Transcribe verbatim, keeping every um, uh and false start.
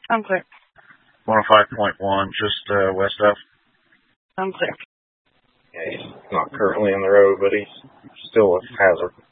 I'm clear. one oh five point one, just uh, west of. I'm clear. Yeah, he's not currently in the road, but he's still a hazard.